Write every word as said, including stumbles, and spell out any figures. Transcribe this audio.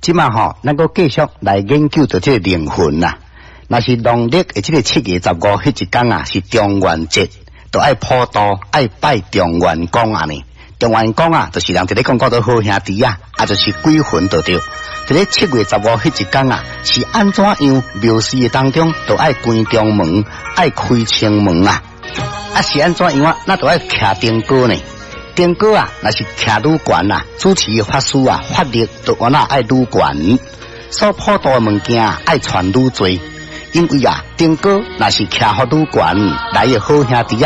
即马吼，咱个继续来研究着这个灵魂呐。那是农历的这个七月十五迄一天啊，是中元节，就爱普渡，爱拜中元公啊呢。中元公啊，就是人伫咧讲叫做好兄弟啊，啊就是鬼魂就对。伫咧七月十五迄一天啊，是安怎样庙事的当中，就爱关中门，爱开青门啊。啊是安怎样啊？那就爱徛灯歌呢。灯歌啊，那是徛愈悬啊，主持的法师啊，法力就往那爱愈悬，所普渡的物件啊，爱传愈多。因为啊，灯歌那是徛好愈悬，来的好兄弟啊。